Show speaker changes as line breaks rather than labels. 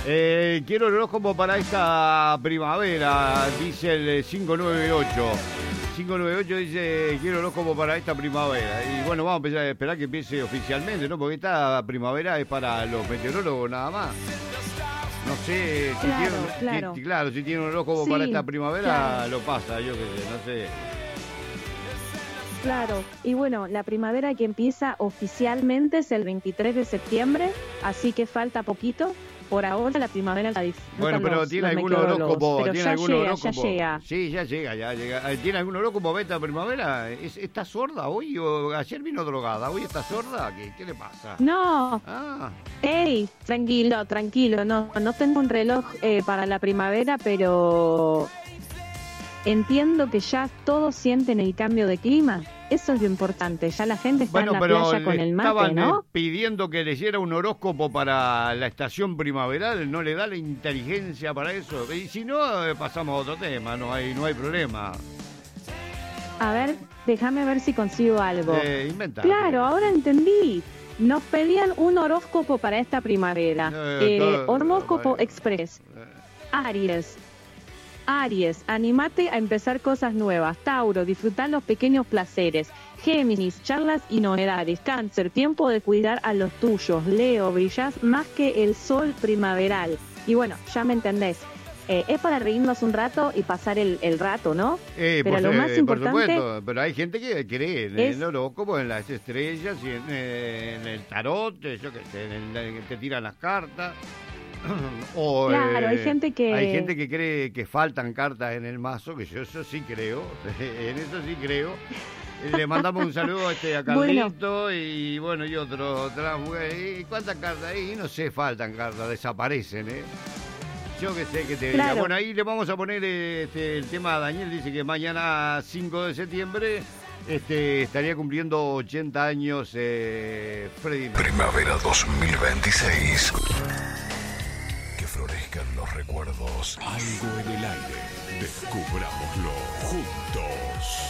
Quiero el horóscopo para esta primavera, dice el 598. 598 dice, quiero el horóscopo para esta primavera. Y bueno, vamos a empezar a esperar que empiece oficialmente, ¿no? Porque esta primavera es para los meteorólogos nada más. No sé, si tiene un horóscopo para esta primavera, lo pasa, yo qué sé, no sé.
Claro, y bueno, la primavera que empieza oficialmente es el 23 de septiembre, así que falta poquito. Por ahora la primavera la disfrutan.
Bueno, pero ¿tiene algún horóscopo?
Pero
¿Tiene
ya
algún
llega,
horóscopo?
ya llega.
Sí, ya llega. ¿Tiene algún horóscopo para esta primavera? ¿Está sorda hoy? ¿O ayer vino drogada? ¿Hoy está sorda? ¿Qué le pasa?
No. Ey, tranquilo. No tengo un reloj para la primavera, pero entiendo que ya todos sienten el cambio de clima. Eso es lo importante. Ya la gente está en la playa con el mate,
estaban,
¿no?
Pidiendo que le hiciera un horóscopo para la estación primaveral. ¿No le da la inteligencia para eso? Y si no, pasamos a otro tema. No hay problema.
A ver, déjame ver si consigo algo.
Inventa.
Claro, ahora entendí. Nos pedían un horóscopo para esta primavera. Horóscopo Express. Aries, animate a empezar cosas nuevas. Tauro, disfrutar los pequeños placeres. Géminis, charlas y novedades. Cáncer, tiempo de cuidar a los tuyos. Leo, brillas más que el sol primaveral. Y bueno, ya me entendés. Es para reírnos un rato y pasar el rato, ¿no? Pero lo más importante...
Por supuesto, pero hay gente que cree en el horóscopo, en las estrellas, y en el tarot, yo qué sé, en que te tiran las cartas.
Claro, hay gente que
cree que faltan cartas en el mazo, que yo eso sí creo, en eso sí creo. Le mandamos un saludo a Carlito y bueno, y otra mujer. ¿Y cuántas cartas hay? No sé, faltan cartas, desaparecen, Yo que sé que te diga. Bueno, ahí le vamos a poner el tema a Daniel, dice que mañana 5 de septiembre estaría cumpliendo 80 años Freddie Mercury.
Primavera 2026. Florezcan los recuerdos. Algo en el aire. Descubrámoslo juntos.